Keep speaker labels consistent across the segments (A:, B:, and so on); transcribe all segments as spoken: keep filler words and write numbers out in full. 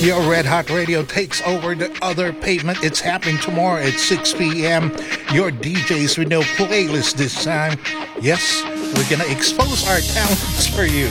A: Your Red Hot Radio takes over the other pavement. It's happening tomorrow at six p.m. Your D Js with no playlist this time. Yes, we're gonna expose our talents for you.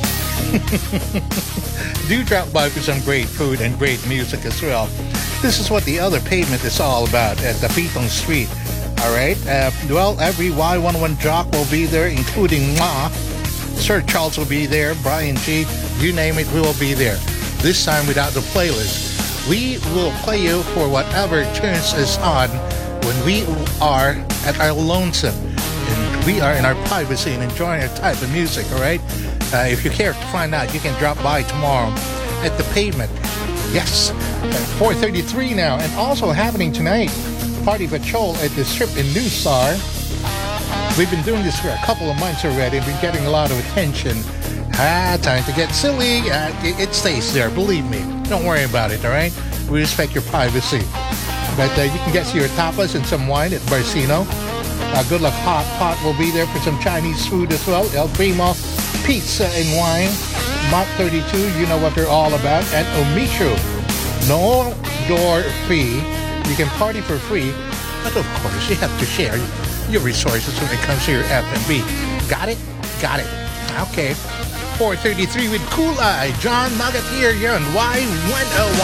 A: Do drop by for some great food and great music as well. This is what the other pavement is all about at the Pitong Street. Alright, uh, well, every Y one one jock will be there, including Ma. Sir Charles will be there, Brian G. You name it, we will be there. This time without the playlist. We will play you for whatever turns us on when we are at our lonesome. And we are in our privacy and enjoying our type of music, alright? Uh, if you care to find out, you can drop by tomorrow at the pavement. Yes, at four thirty-three now. And also happening tonight, Party Patrol at the Strip in New Star. We've been doing this for a couple of months already and been getting a lot of attention. Ah, time to get silly. Uh, it, it stays there, believe me. Don't worry about it, all right? We respect your privacy. But uh, you can get your tapas and some wine at Barcino. Uh, Good Luck Hot Pot will be there for some Chinese food as well. El Primo, pizza and wine. Mott thirty-two, you know what they're all about. And Omishu, no door fee. You can party for free. But of course, you have to share your resources when it comes to your F and B. Got it? Got it. Okay. four thirty-three with Cool Eye. John Nugget here. You're on Y one oh